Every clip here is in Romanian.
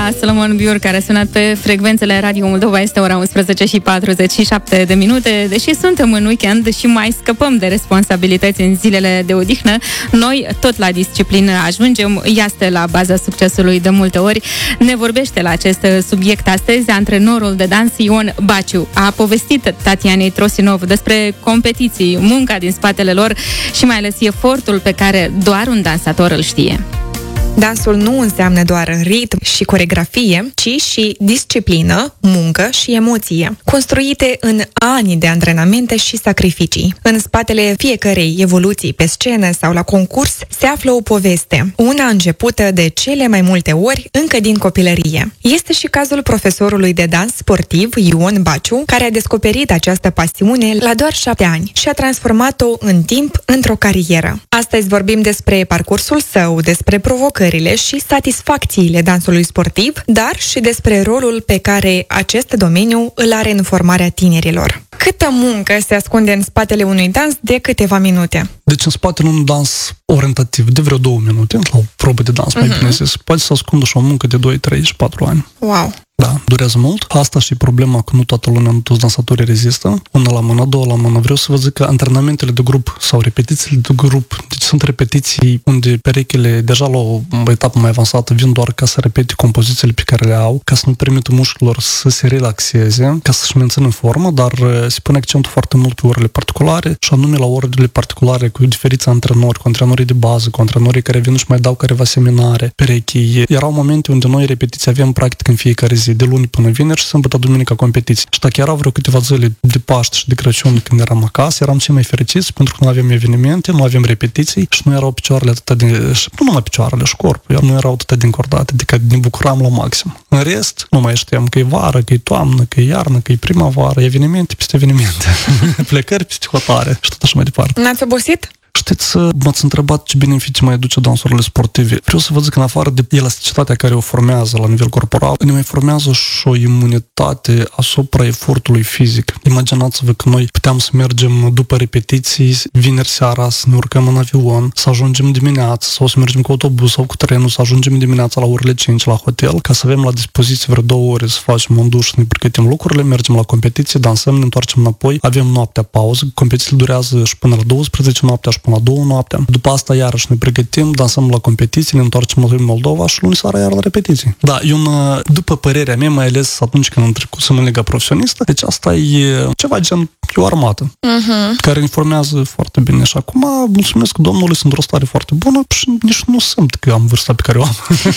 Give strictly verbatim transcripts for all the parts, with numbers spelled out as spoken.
Solomon Biur, care a sunat pe frecvențele Radio Moldova. Este ora unsprezece și patruzeci și șapte de minute. Deși suntem în weekend și mai scăpăm de responsabilități în zilele de odihnă, noi tot la disciplină ajungem. Ea este la baza succesului de multe ori. Ne vorbește la acest subiect astăzi antrenorul de dans Ion Baciu. A povestit Tatianei Trosinov despre competiții, munca din spatele lor și mai ales efortul pe care doar un dansator îl știe. Dansul nu înseamnă doar ritm și coreografie, ci și disciplină, muncă și emoție, construite în ani de antrenamente și sacrificii. În spatele fiecărei evoluții pe scenă sau la concurs se află o poveste, una începută de cele mai multe ori încă din copilărie. Este și cazul profesorului de dans sportiv Ion Baciu, care a descoperit această pasiune la doar șapte ani și a transformat-o în timp într-o carieră. Astăzi vorbim despre parcursul său, despre provocări și satisfacțiile dansului sportiv, dar și despre rolul pe care acest domeniu îl are în formarea tinerilor. Câtă muncă se ascunde în spatele unui dans de câteva minute? Deci în spatele unui dans orientativ de vreo două minute, la o probă de dans, mai uh-huh. bine zis, poate să ascundă și o muncă de doi, trei și patru ani. Wow! Da, durează mult. Asta și problema că nu toată lumea, nu toți dansatorii rezistă. Una la mână, două la mână. Vreau să vă zic că antrenamentele de grup sau repetițiile de grup, deci sunt repetiții unde perechile deja la o etapă mai avansată vin doar ca să repete compozițiile pe care le au, ca să nu permită mușchilor să se relaxeze, ca să-și mențină formă, dar se pune accentul foarte mult pe orele particulare și anume la orele particulare cu diferiți antrenori, cu antrenorii de bază, cu antrenorii care vin și mai dau careva seminare perechii. Erau momente unde noi repetiții aveam practic în fiecare zi, de luni până vineri și sâmbătă, duminică competiții. Și dacă erau vreo câteva zile de Paște și de Crăciun când eram acasă, eram cei mai fericiți pentru că nu aveam evenimente, nu aveam repetiții și nu erau picioarele atât de... nu numai picioarele, și corpul, nu erau atât de încordate, adică ne bucuram la maxim. În rest, nu mai știam că e vară, că e toamnă, că e iarnă, că e primăvară, evenimente peste evenimente, plecări peste hotare și tot așa mai departe. N-ați obosit? Știți, m-ați întrebat ce beneficii mai aduce dansurile sportive. Vreau să vă zic că în afară de elasticitatea care o formează la nivel corporal, ne mai formează și o imunitate asupra efortului fizic. Imaginați-vă că noi puteam să mergem după repetiții vineri seara, să ne urcăm în avion, să ajungem dimineața sau să mergem cu autobuz sau cu trenul, să ajungem dimineața la orele cinci la hotel, ca să avem la dispoziție vreo două ore să facem un duș, să ne pregătim lucrurile, mergem la competiție, dansăm, ne întoarcem înapoi, avem noaptea pauză, competițiile durează și până la douăsprezece noaptea și până la două noaptea. După asta iarăși ne pregătim, dansăm la competiții, ne întoarcem în Moldova și luni seara iar la repetiții. Da, e un, după părerea mea, mai ales atunci când am trecut în liga profesionistă, deci asta e ceva gen e o armată, uh-huh. care informează foarte bine. Și acum, mulțumesc domnului, sunt într-o stare foarte bună și nici nu simt că am vârsta pe care o am.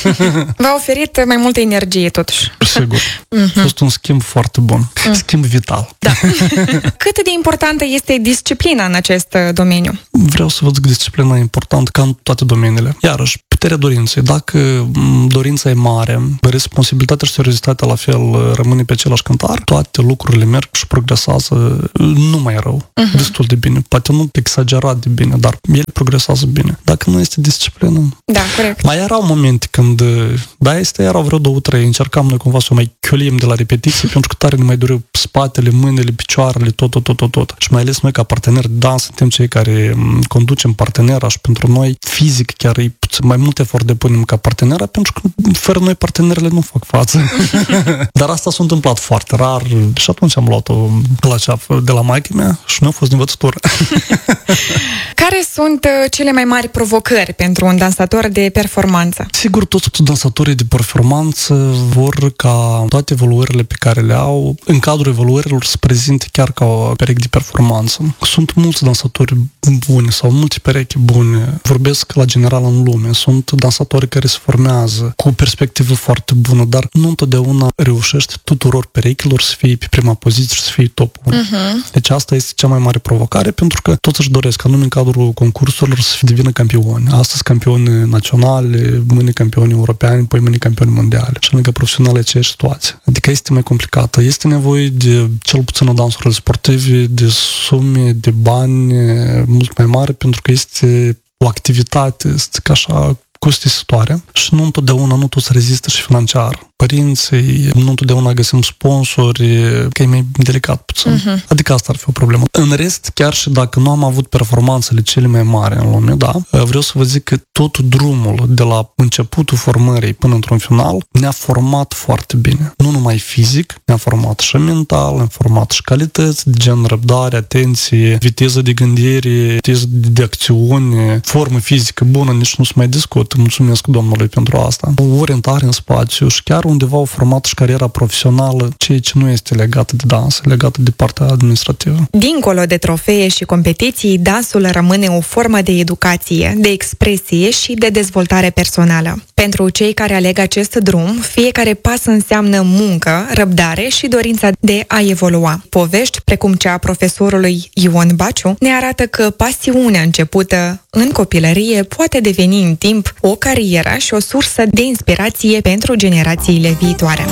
V-a oferit mai multă energie, totuși. Sigur. Uh-huh. A fost un schimb foarte bun. Uh-huh. Schimb vital. Da. Cât de importantă este disciplina în acest domeniu? Vreau să vă zic că disciplina e importantă ca în toate domeniile. Iarăși, puterea dorinței. Dacă dorința e mare, responsabilitatea și seriozitatea la fel rămâne pe același cântar, toate lucrurile merg și progresează nu mai rău. Uh-huh. Destul de bine. Poate nu exagerat de bine, dar el progresează bine. Dacă nu este disciplină... Da, corect. Mai erau momente când, da, este, erau vreo două, trei. Încercam noi cumva să o mai chiulim de la repetiții, pentru că tare ne mai dureau spatele, mâinile, picioarele, tot, tot, tot, tot, tot. Și mai ales noi ca parteneri de dans suntem cei care conducem partenera și pentru noi fizic chiar e mai mult efort depunem ca partenera, pentru că fără noi partenerele nu fac față. Dar asta s-a întâmplat foarte rar și atunci am luat-o la ceafă de la maică-mea și nu a fost învățătură. Care sunt cele mai mari provocări pentru un dansator de performanță? Sigur, toți dansatorii de performanță vor ca toate evoluările pe care le au, în cadrul evoluărilor să prezinte chiar ca o pereche de performanță. Sunt mulți dansatori buni sau multe perechi bune. Vorbesc la general în lume. Sunt dansatori care se formează cu o perspectivă foarte bună, dar nu întotdeauna reușește tuturor perechilor să fie pe prima poziție și să fie topul. Uh-huh. Deci asta este cea mai mare provocare, pentru că toți își doresc, anume în cadrul concursurilor, să devină campioni. Astăzi campioni naționale, mâine campioni europeni, poi mâine campioni mondiale. Și în liga profesională e aceeași situație. Adică este mai complicată. Este nevoie de cel puțin în dansurile sportive, de sume, de bani mult mai mari, pentru că este o activitate, ca așa, costisitoare și nu întotdeauna nu toți rezistă și financiar. Părinții, nu întotdeauna găsim sponsori, că e mai delicat puțin. Uh-huh. Adică asta ar fi o problemă. În rest, chiar și dacă nu am avut performanțele cele mai mari în lume, da, vreau să vă zic că tot drumul de la începutul formării până într-un final ne-a format foarte bine. Nu numai fizic, ne-a format și mental, ne-a format și calități de gen răbdare, atenție, viteză de gândire, viteză de acțiune, formă fizică bună, nici nu se mai discut. Mulțumesc Domnului pentru asta. O orientare în spațiu și chiar undeva au format și cariera profesională, ceea ce nu este legată de dans, legată de partea administrativă. Dincolo de trofee și competiții, dansul rămâne o formă de educație, de expresie și de dezvoltare personală. Pentru cei care aleg acest drum, fiecare pas înseamnă muncă, răbdare și dorința de a evolua. Povești, precum cea a profesorului Ion Baciu, ne arată că pasiunea începută în copilărie poate deveni în timp o carieră și o sursă de inspirație pentru generațiile viitoare.